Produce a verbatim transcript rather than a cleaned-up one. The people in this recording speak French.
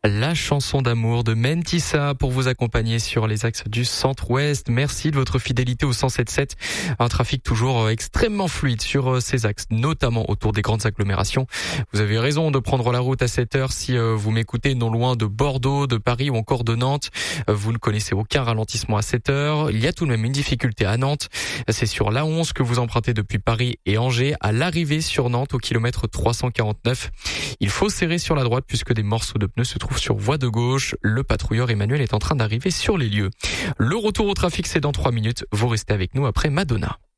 La chanson d'amour de Mentissa pour vous accompagner sur les axes du centre-ouest. Merci de votre fidélité au cent sept sept. Un trafic toujours extrêmement fluide sur ces axes, notamment autour des grandes agglomérations. Vous avez raison de prendre la route à cette heure si vous m'écoutez non loin de Bordeaux, de Paris ou encore de Nantes. Vous ne connaissez aucun ralentissement à cette heure. Il y a tout de même une difficulté à Nantes. C'est sur l'A onze que vous empruntez depuis Paris et Angers à l'arrivée sur Nantes au kilomètre trois cent quarante-neuf. Il faut serrer sur la droite puisque des morceaux de pneus se trouvent sur voie de gauche. Le patrouilleur Emmanuel est en train d'arriver sur les lieux. Le retour au trafic, c'est dans trois minutes. Vous restez avec nous après Madonna.